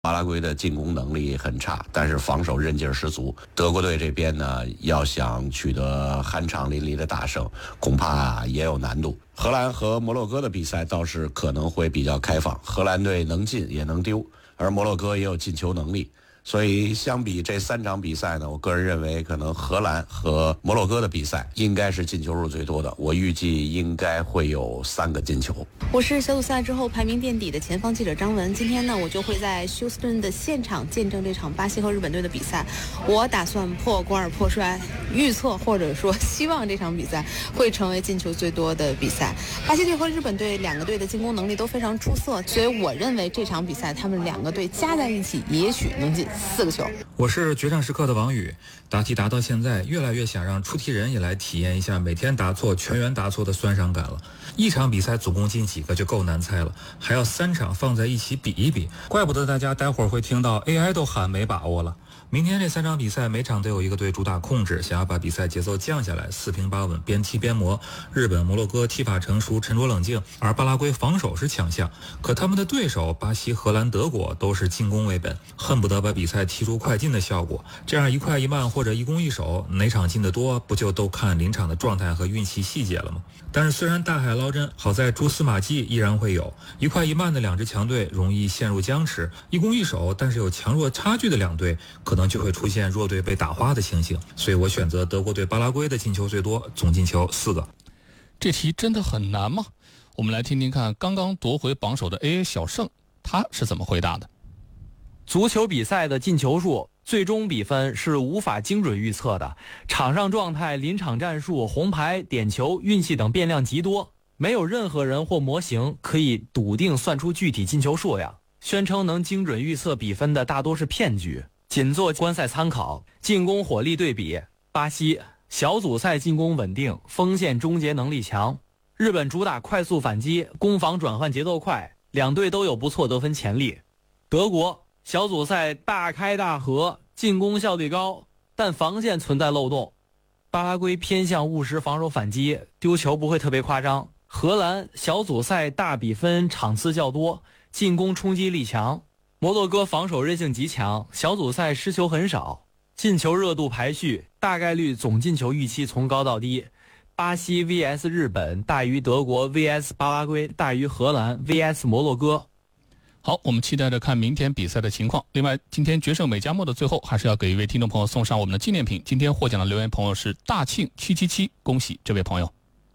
巴拉圭的进攻能力很差，但是防守韧劲十足。德国队这边呢，要想取得酣畅淋漓的大胜，恐怕也有难度。荷兰和摩洛哥的比赛倒是可能会比较开放，荷兰队能进也能丢，而摩洛哥也有进球能力。所以相比这3场比赛呢，我个人认为可能荷兰和摩洛哥的比赛应该是进球数最多的，我预计应该会有3个进球。 我是小组赛之后排名垫底的前方记者张文，今天呢我就会在休斯顿的现场见证这场巴西和日本队的比赛。我打算破罐破摔，预测或者说希望这场比赛会成为进球最多的比赛。巴西队和日本队2个队的进攻能力都非常出色，所以我认为这场比赛他们2个队加在一起也许能进4个球。 我是决战时刻的王宇，答题答到现在，越来越想让出题人也来体验一下每天答错、全员答错的酸伤感了。一场比赛总共进几个就够难猜了，还要3场放在一起比一比，怪不得大家待会儿会听到 AI 都喊没把握了。明天这3场比赛每场都有一个队主打控制，想要把比赛节奏降下来，4平8稳，边踢边磨。日本、摩洛哥踢法成熟，沉着冷静，而巴拉圭防守是强项，可他们的对手巴西、荷兰、德国都是进攻为本，恨不得把比赛踢出快进的效果。这样一快一慢或者一攻一守，哪场进得多，不就都看临场的状态和运气细节了吗？但是虽然大海捞针，好在蛛丝马迹依然会有。一快一慢的2支强队容易陷入僵持，一攻一守但是有强弱差距的2队可能就会出现弱队被打花的情形。所以我选择德国对巴拉圭的进球最多，总进球4个。 这题真的很难吗？我们来听听看刚刚夺回榜首的 AA 小胜他是怎么回答的。 足球比赛的进球数最终比分是无法精准预测的，场上状态、临场战术、红牌、点球、运气等变量极多，没有任何人或模型可以笃定算出具体进球数量。宣称能精准预测比分的大多是骗局，仅做观赛参考。进攻火力对比，巴西小组赛进攻稳定，锋线终结能力强；日本主打快速反击，攻防转换节奏快，2队都有不错得分潜力。德国小组赛大开大合，进攻效率高，但防线存在漏洞。巴拉圭偏向务实防守反击，丢球不会特别夸张。荷兰小组赛大比分，场次较多，进攻冲击力强。摩洛哥防守韧性极强，小组赛失球很少，进球热度排序，大概率总进球预期从高到低。巴西 vs 日本大于德国 vs 巴拉圭大于荷兰 vs 摩洛哥。 好，我们期待着看明天比赛的情况。另外，今天决胜美加墨的最后，还是要给一位听众朋友送上我们的纪念品。今天获奖的留言朋友是大庆777，恭喜这位朋友。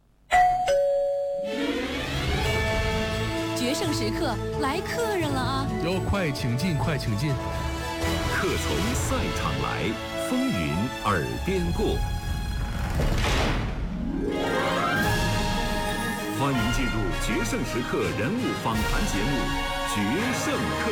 决胜时刻来客人了啊！ 哟，快请进，快请进！ 客从赛场来，风云耳边过。欢迎进入决胜时刻人物访谈节目《决胜客》。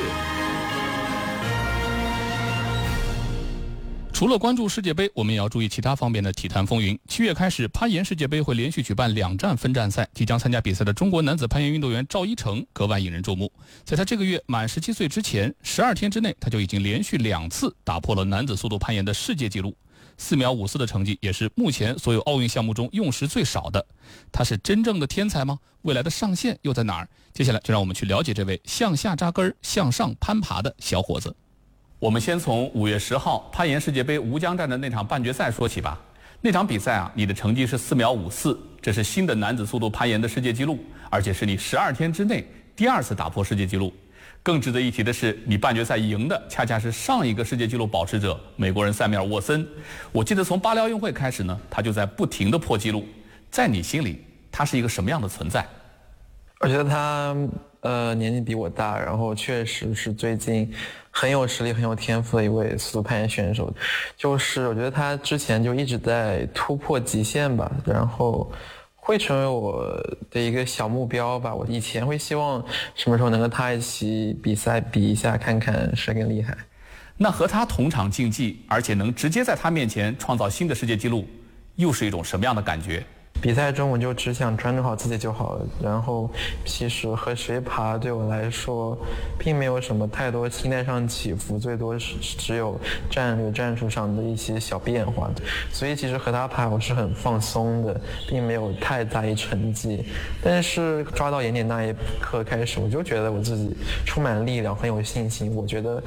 除了关注世界杯，我们也要注意其他方面的体坛风云。7月开始，攀岩世界杯会连续举办2站分站赛，即将参加比赛的中国男子攀岩运动员赵一成格外引人注目。在他这个月满17岁之前，12天之内，他就已经连续2次打破了男子速度攀岩的世界纪录。4秒54的成绩也是目前所有奥运项目中用时最少的。他是真正的天才吗？未来的上限又在哪儿？接下来就让我们去了解这位向下扎根向上攀爬的小伙子。 我们先从5月10号攀岩世界杯吴江站的那场半决赛说起吧。那场比赛你的成绩是4秒54，这是新的男子速度攀岩的世界纪录，而且是你12天之内第2次打破世界纪录。更值得一提的是，你半决赛赢的恰恰是上一个世界纪录保持者美国人塞米尔沃森。我记得从巴黎奥运会开始呢，他就在不停地破纪录。在你心里，他是一个什么样的存在？ 我觉得他年纪比我大，然后确实是最近很有实力、很有天赋的一位速度攀岩选手。就是我觉得他之前就一直在突破极限吧，然后会成为我的一个小目标吧。我以前会希望什么时候能跟他一起比赛比一下，看看谁更厉害。 那和他同场竞技，而且能直接在他面前创造新的世界纪录，又是一种什么样的感觉？ 比赛中我就只想专注好自己就好了，然后其实和谁爬对我来说并没有什么太多心态上起伏，最多是只有战略战术上的一些小变化，所以其实和他爬我是很放松的，并没有太在意成绩。但是抓到岩点那一刻开始，我就觉得我自己充满力量，很有信心。我觉得